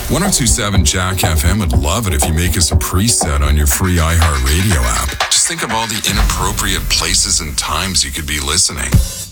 1027 Jack FM would love it if you make us a preset on your free iHeartRadio app. Just think of all the inappropriate places and times you could be listening.